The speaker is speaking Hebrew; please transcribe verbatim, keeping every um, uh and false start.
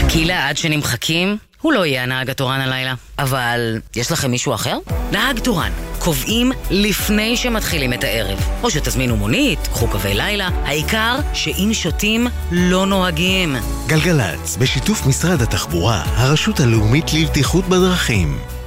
כי לעד שנמחקים, הוא לא יהיה הנהג התורן הלילה. אבל יש לכם מישהו אחר? נהג תורן. קובעים לפני שמתחילים את הערב. או שתזמינו מונית, קחו קווי לילה. העיקר שאם שותים, לא נוהגים. גלגלץ, בשיתוף משרד התחבורה, הרשות הלאומית לבטיחות בדרכים.